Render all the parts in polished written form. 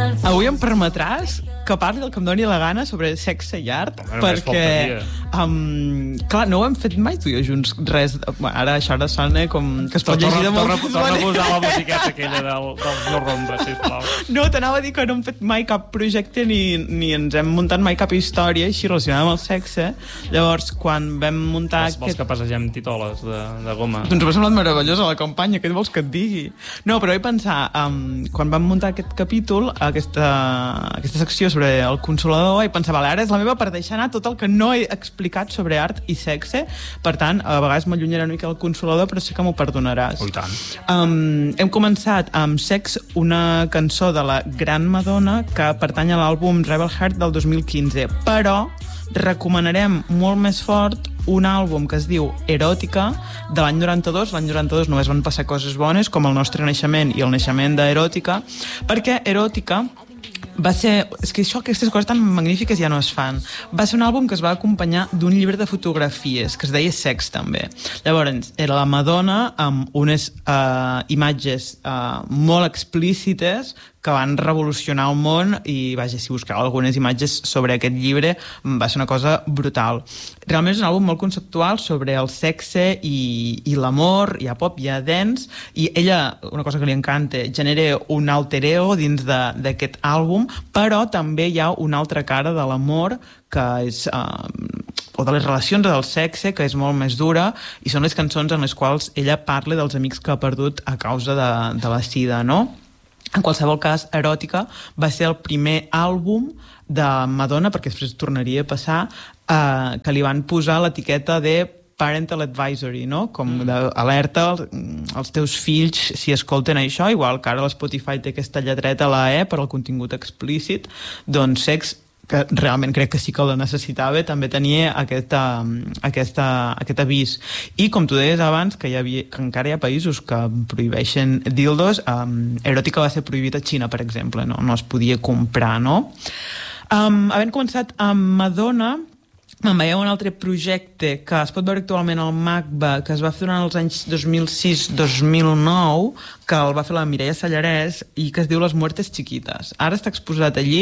Avui em permetràs que parli el que em doni la gana sobre sexe i art, perquè clar, no ho hem fet mai tu i jo junts res, ara això ara sona com que es pot llegir de molt... Torna a posar la musiqueta aquella dels No Ronda, sisplau. No, t'anava a dir que no hem fet mai cap projecte ni ens hem muntat mai cap història així relacionada amb el sexe. Llavors, quan vam muntar... Vols que passegem titoles de goma? Doncs m'ha semblat meravellosa la campanya, què vols que et digui? No, però vaig pensar, quan vam muntar aquest capítol, aquesta secció sobre el Consolador, i pensava, ara és la meva per deixar anar tot el que no he explicat sobre art i sexe. Per tant, a vegades m'allunyaré una mica del Consolador, però sé que m'ho perdonaràs. Oh, i tant. Hem començat amb Sex, una cançó de la gran Madonna que pertany a l'àlbum Rebel Heart del 2015, però recomanarem molt més fort un àlbum que es diu Eròtica, de l'any 92. L'any 92 només van passar coses bones, com el nostre naixement i el naixement d'Eròtica, perquè Eròtica va ser... És que aquestes coses tan magnífiques ja no es fan. Va ser un àlbum que es va acompanyar d'un llibre de fotografies, que es deia Sex, també. Llavors, era la Madonna amb unes imatges molt explícites que van revolucionar el món i, vaja, si buscava algunes imatges sobre aquest llibre, va ser una cosa brutal. Realment és un àlbum molt conceptual sobre el sexe i l'amor, hi ha pop, hi ha dance, i ella, una cosa que li encanta, genera un alter ego dins d'aquest àlbum, però també hi ha una altra cara de l'amor que és... o de les relacions del sexe, que és molt més dura, i són les cançons en les quals ella parla dels amics que ha perdut a causa de la sida, no? En qualsevol cas, Eròtica va ser el primer àlbum de Madonna, perquè després tornaria a passar, que li van posar l'etiqueta de Parental Advisory, no? Com d'alerta als teus fills si escolten això, igual que ara l'Spotify té aquesta lletreta, la E, per al contingut explícit, doncs Sex, que realment crec que sí que la necessitava, també tenia aquest avís. I com tu deies abans, que encara hi ha països que prohibeixen dildos, Eròtica va ser prohibit a Xina, per exemple, no es podia comprar, no? Havent començat amb Madonna, me'n veia un altre projecte que es pot veure actualment al MACBA, que es va fer durant els anys 2006-2009, que el va fer la Mireia Sallarès, i que es diu Les Muertes Chiquitas. Ara està exposat allí.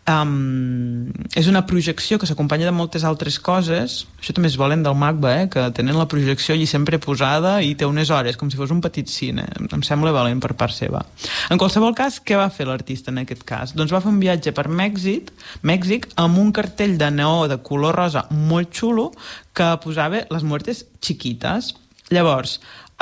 És una projecció que s'acompanya de moltes altres coses. Això també es volen del MACBA, que tenen la projecció allí sempre posada i té unes hores, com si fos un petit cine. Em sembla valent per part seva. En qualsevol cas, què va fer l'artista en aquest cas? Doncs va fer un viatge per Mèxic amb un cartell de neó de color rosa molt xulo que posava Les Muertes Chiquitas. Llavors,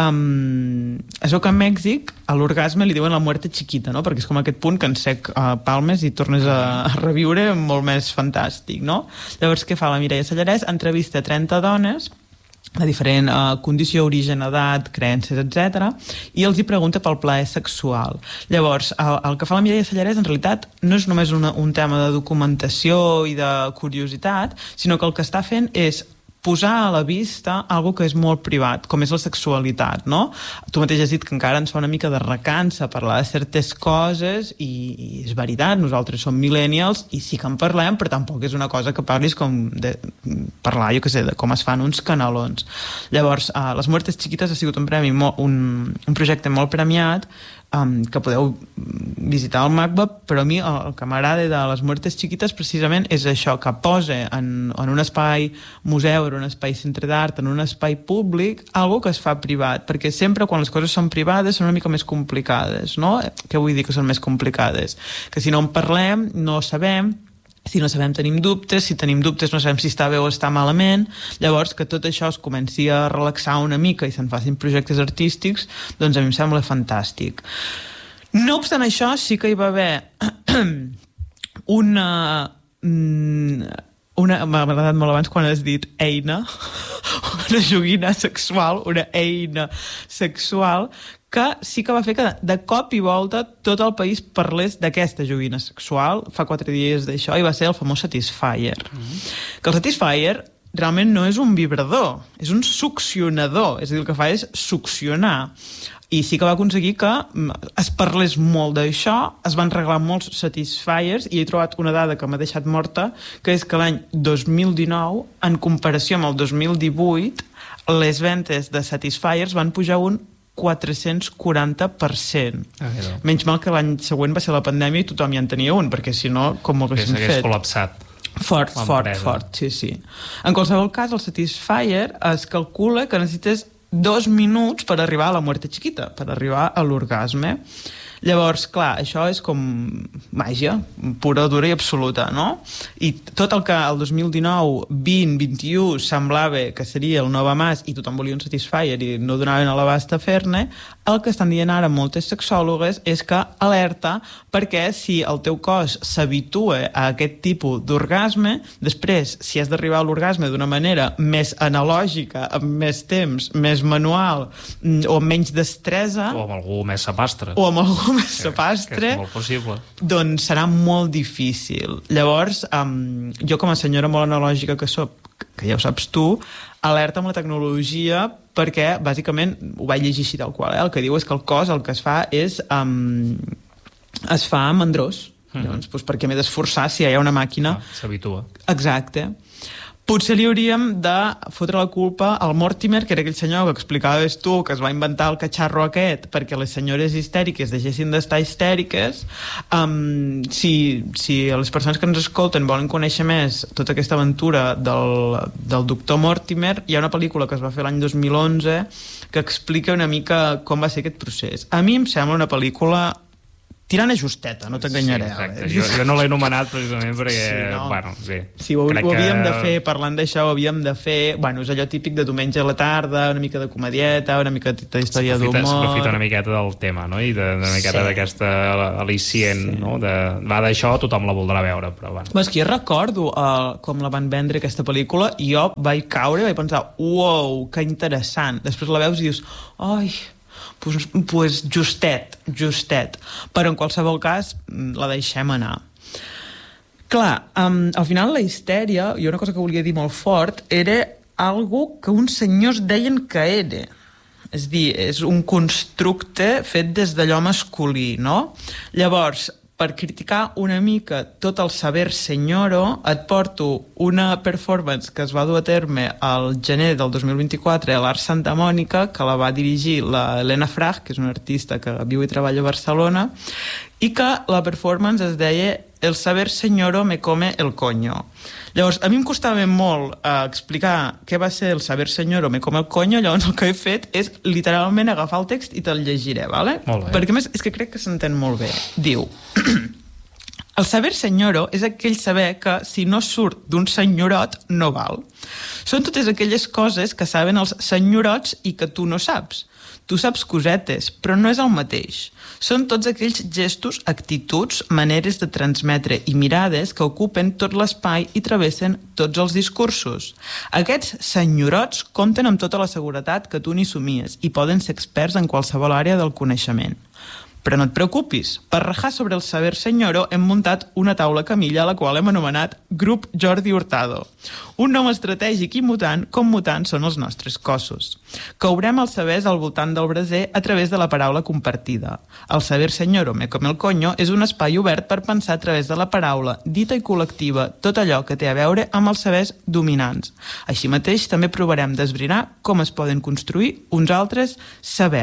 es veu que a Mèxic a l'orgasme li diuen la muerte chiquita, no? Perquè és com aquest punt que ensec palmes i tornes a reviure molt més fantàstic, no? Llavors, què fa la Mireia Sallarès? Entrevista 30 dones de diferent condició, origen, edat, creences, etc. i els hi pregunta pel plaer sexual. Llavors, el que fa la Mireia Sallarès en realitat no és només un tema de documentació i de curiositat, sinó que el que està fent és posar a la vista algo que és molt privat, com és la sexualitat, no? Tu mateix has dit que encara ens fa una mica de recança parlar de certes coses i és veritat, nosaltres som millennials i sí que en parlem, però tampoc és una cosa que parlis com de parlar, jo què sé, de com es fan uns canelons. Llavors, Les Muertes Chiquitas ha sigut un premi, un projecte molt premiat, que podeu visitar al MACBA, però a mi el que m'agrada de Les Muertes Chiquitas precisament és això, que posa en un espai museu, en un espai centre d'art, en un espai públic, algo que es fa privat, perquè sempre quan les coses són privades són una mica més complicades, no? Què vull dir que són més complicades? Que si no en parlem, no sabem, si no sabem tenim dubtes, si tenim dubtes no sabem si està bé o està malament, llavors que tot això es comenci a relaxar una mica i se'n facin projectes artístics, doncs a mi em sembla fantàstic. No obstant això, sí que hi va haver una m'ha agradat molt abans quan has dit eina, una joguina sexual, una eina sexual, que sí que va fer que de cop i volta tot el país parlés d'aquesta joguina sexual. Fa 4 dies d'això i va ser el famós Satisfyer. Que el Satisfyer realment no és un vibrador, és un succionador, és a dir, el que fa és succionar. I sí que va aconseguir que es parlés molt d'això, es van regalar molts Satisfyers i he trobat una dada que m'ha deixat morta, que és que l'any 2019, en comparació amb el 2018, les ventes de Satisfyers van pujar un 440%. Menys mal que l'any següent va ser la pandèmia i tothom ja en tenia un, perquè si no, com ho haguessin fet? S'hagués col·lapsat. Fort, sí. En qualsevol cas, el Satisfyer es calcula que necessites 2 minuts per arribar a la muerte chiquita, per arribar a l'orgasme. Llavors, clar, això és com màgia, pura, dura i absoluta, no? I tot el que el 2019, 20, 21 semblava que seria el nou Mas i tothom volia un Satisfyer i no donaven a l'abast a fer-ne, el que estan dient ara moltes sexòlogues és que alerta perquè si el teu cos s'habitua a aquest tipus d'orgasme, després, si has d'arribar a l'orgasme d'una manera més analògica, amb més temps, més manual o amb menys destresa... O amb algú més sapastre. Que és molt possible. Doncs serà molt difícil. Llavors, jo com a senyora molt analògica que soc, que ja ho saps tu, alerta amb la tecnologia perquè, bàsicament, ho vaig llegir així tal qual, el que diu és que el cos el que es fa és... es fa mandrós. Llavors, doncs, per què m'he d'esforçar si hi ha una màquina? S'habitua. Exacte. Potser li hauríem de fotre la culpa al Mortimer, que era aquell senyor que explicaves tu, que es va inventar el catxarro aquest perquè les senyores histèriques deixessin d'estar histèriques. Si les persones que ens escolten volen conèixer més tota aquesta aventura del doctor Mortimer, hi ha una pel·lícula que es va fer l'any 2011 que explica una mica com va ser aquest procés. A mi em sembla una pel·lícula tirant a justeta, no t'enganyaré. Sí, jo no l'he anomenat precisament perquè... Sí, no? Bueno, sí. Sí, ho havíem de fer, parlant d'això, ho havíem de fer... Bueno, és allò típic de diumenge a la tarda, una mica de comedieta, una mica de història d'humor... S'aprofita una miqueta del tema, no? I una miqueta d'aquesta al·licient, no? Va d'això, tothom la voldrà veure, però bueno. És que jo recordo com la van vendre aquesta pel·lícula i jo vaig caure i vaig pensar, uau, que interessant. Després la veus i dius, ai... Pues justet. Però en qualsevol cas la deixem anar. Clar, al final la histèria, i una cosa que volia dir molt fort, era algo que uns senyors deien que era. És a dir, és un constructe fet des d'allò masculí, no? Llavors, per criticar una mica tot el saber senyoro, et porto una performance que es va dur a terme al gener del 2024 a l'Art Santa Mònica, que la va dirigir la Helena Frag, que és una artista que viu i treballa a Barcelona, i que la performance es deia El saber senyoro me come el coño. Llavors, a mi em costava molt explicar què va ser el saber senyoro me come el coño, llavors el que he fet és literalment agafar el text i te'l llegiré, vale? Molt bé. Perquè a més és que crec que s'entén molt bé. Diu... El saber senyoro és aquell saber que si no surt d'un senyorot no val. Són totes aquelles coses que saben els senyorots i que tu no saps. Tu saps cosetes, però no és el mateix. Són tots aquells gestos, actituds, maneres de transmetre i mirades que ocupen tot l'espai i travessen tots els discursos. Aquests senyorots compten amb tota la seguretat que tu n'hi somies i poden ser experts en qualsevol àrea del coneixement. Però no et preocupis, per rajar sobre el saber senyoro hem muntat una taula camilla a la qual hem anomenat Grup Jordi Hurtado. Un nom estratègic i mutant com mutants són els nostres cossos. Courem els sabers al voltant del braser a través de la paraula compartida. El saber senyoro me come el coño és un espai obert per pensar a través de la paraula dita i col·lectiva tot allò que té a veure amb els sabers dominants. Així mateix també provarem d'esbrinar com es poden construir uns altres saber.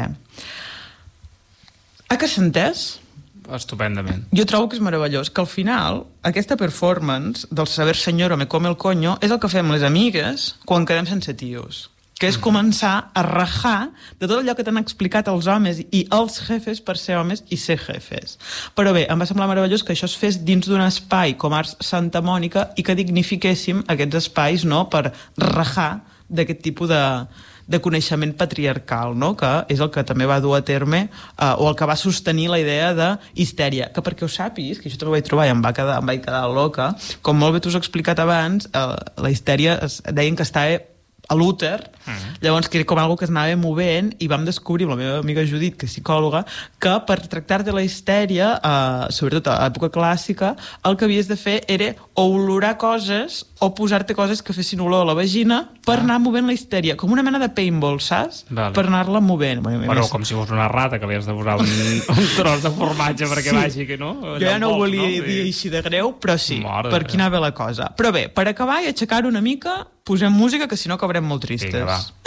Que s'ha entès? Estupendament. Jo trobo que és meravellós, que al final aquesta performance del saber senyora me come el coño és el que fem les amigues quan quedem sense tios, que és començar a rajar de tot allò que t'han explicat els homes i els jefes per ser homes i ser jefes. Però bé, em va semblar meravellós que això es fes dins d'un espai com Art Santa Mònica i que dignifiquéssim aquests espais, no?, per rajar d'aquest tipus de coneixement patriarcal, no?, que és el que també va dur a terme o el que va sostenir la idea de histèria, que perquè ho sàpiguis, que això també ho vaig trobar i em vaig quedar loca, com molt bé t'ho has explicat abans, la histèria deien que estava a l'úter, llavors que era com algo que es anava movent i vam descobrir amb la meva amiga Judit, que és psicòloga, que per tractar de la histèria, sobretot a l'època clàssica, el que havies de fer era o olorar coses o posar-te coses que fessin olor a la vagina per anar movent la histèria, com una mena de paintball, saps? Vale. Per anar-la movent. Bueno, com si fos una rata que li has de posar un tros de formatge perquè vagi, que no? Jo ja no ho volia dir així de greu, però sí, per aquí anava la cosa. Però bé, per acabar i aixecar una mica, posem música, que si no acabarem molt tristes. Vinga, va.